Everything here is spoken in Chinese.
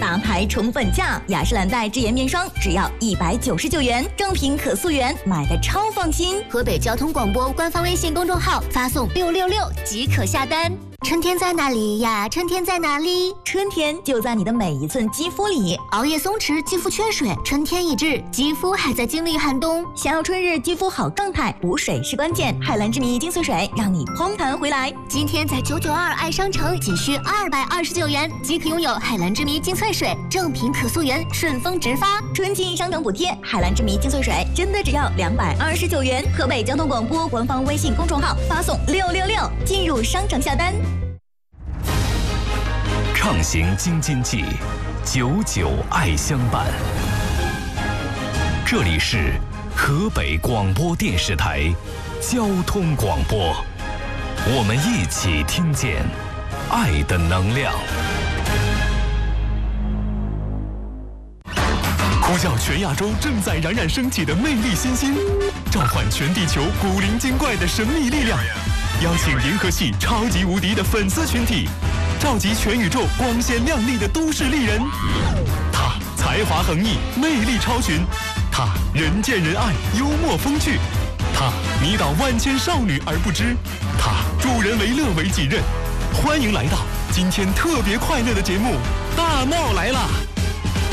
大牌宠粉价，雅诗兰黛智颜面霜只要199元，正品可溯源，买的超放心。 河北交通广播官方微信公众号发送666即可下单。春天在哪里呀？春天在哪里？ 春天就在你的每一寸肌肤里。 熬夜松弛，肌肤缺水，春天已至，肌肤还在经历寒冬。 想要春日肌肤好状态，补水是关键。海蓝之谜精粹水让你嘭弹回来。 今天在992爱商城仅需229元即可拥有海蓝之谜精粹水，正品可溯源，顺丰直发。 春季商城补贴，海蓝之谜精粹水真的只要229元。河北交通广播官方微信公众号发送666进入商城下单。 畅行京津冀，99爱相伴。这里是河北广播电视台交通广播，我们一起听见爱的能量。呼叫全亚洲正在冉冉升起的魅力新星，召唤全地球古灵精怪的神秘力量，邀请银河系超级无敌的粉丝群体，召集全宇宙光鲜亮丽的都市丽人。他才华横溢，魅力超群；他人见人爱，幽默风趣；他迷倒万千少女而不知；他助人为乐为己任。欢迎来到今天特别快乐的节目《大闹来了》。